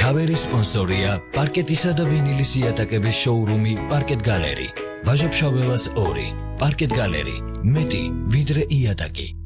მთავარი სპონსორია პარკეტისა და ვინილის იატაკების შოურუმი პარკეტ გალერი. ვაჟა-ფშაველას 2. პარკეტ გალერი. მეტი ვიდრე იატაკი.